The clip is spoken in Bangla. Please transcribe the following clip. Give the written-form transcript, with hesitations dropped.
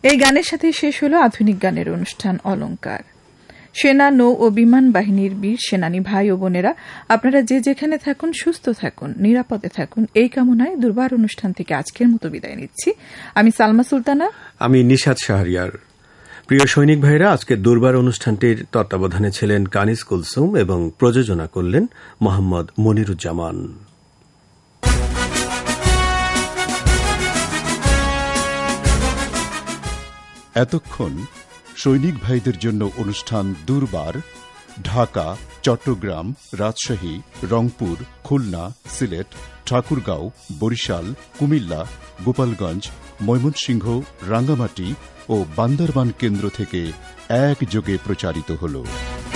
এই গানের সাথে শেষ হল আধুনিক গানের অনুষ্ঠান অলংকার। সেনা, নৌ ও বিমান বাহিনীর বীর সেনানী ভাই ও বোনেরা, আপনারা যে যেখানে থাকুন সুস্থ থাকুন, নিরাপদে থাকুন, এই কামনায় দুর্বার অনুষ্ঠান থেকে আজকের মতো বিদায় নিচ্ছি। আমি সালমা সুলতানা, আমি নিশাত শাহরিয়ার। প্রিয় সৈনিক ভাইরা, আজকের দুর্বার অনুষ্ঠানটির তত্ত্বাবধানে ছিলেন কানিজ কুলসুম এবং প্রযোজনা করলেন মোহাম্মদ মনিরুজ্জামান। এতক্ষণ সৈনিক ভাইদের জন্য অনুষ্ঠান দুর্বার ঢাকা, চট্টগ্রাম, রাজশাহী, রংপুর, খুলনা, সিলেট, ঠাকুরগাঁও, বরিশাল, কুমিল্লা, গোপালগঞ্জ, ময়মনসিংহ, রাঙ্গামাটি ও বান্দরবান কেন্দ্র থেকে একযোগে প্রচারিত হল।